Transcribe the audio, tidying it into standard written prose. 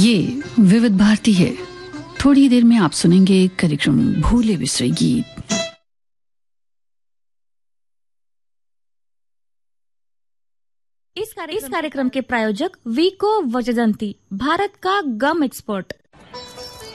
ये विविध भारती है। थोड़ी देर में आप सुनेंगे कार्यक्रम भूले बिसरे गीत। इस कार्यक्रम के प्रायोजक वीको वजदंती, भारत का गम एक्सपर्ट।